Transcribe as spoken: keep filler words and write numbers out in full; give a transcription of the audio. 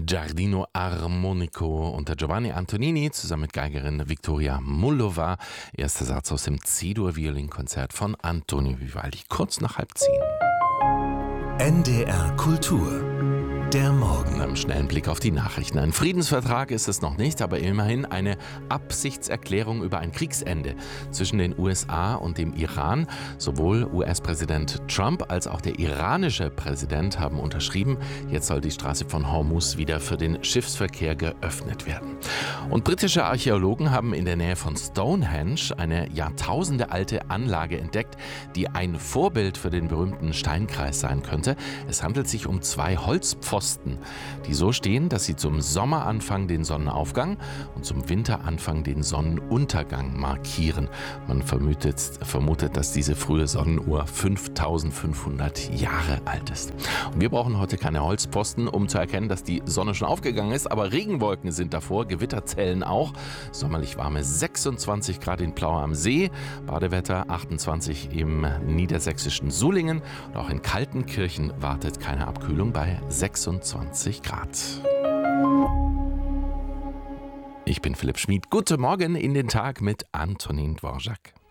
Giardino Armonico unter Giovanni Antonini zusammen mit Geigerin Viktoria Mullova. Erster Satz aus dem C-Dur-Violinkonzert von Antonio Vivaldi, kurz nach halb zehn. N D R Kultur. Der Morgen. Einem schnellen Blick auf die Nachrichten. Ein Friedensvertrag ist es noch nicht, aber immerhin eine Absichtserklärung über ein Kriegsende zwischen den U S A und dem Iran. Sowohl U S-Präsident Trump als auch der iranische Präsident haben unterschrieben. Jetzt soll die Straße von Hormuz wieder für den Schiffsverkehr geöffnet werden. Und britische Archäologen haben in der Nähe von Stonehenge eine jahrtausendealte Anlage entdeckt, die ein Vorbild für den berühmten Steinkreis sein könnte. Es handelt sich um zwei Holzpfosten, die so stehen, dass sie zum Sommeranfang den Sonnenaufgang und zum Winteranfang den Sonnenuntergang markieren. Man vermutet, vermutet, dass diese frühe Sonnenuhr fünftausendfünfhundert Jahre alt ist. Und wir brauchen heute keine Holzpfosten, um zu erkennen, dass die Sonne schon aufgegangen ist, aber Regenwolken sind davor, Gewitterzellen auch. Sommerlich warme sechsundzwanzig Grad in Plaue am See, Badewetter achtundzwanzig im niedersächsischen Sulingen und auch in Kaltenkirchen wartet keine Abkühlung bei sechsundzwanzig Grad. Ich bin Philipp Schmid. Guten Morgen in den Tag mit Antonin Dvorak.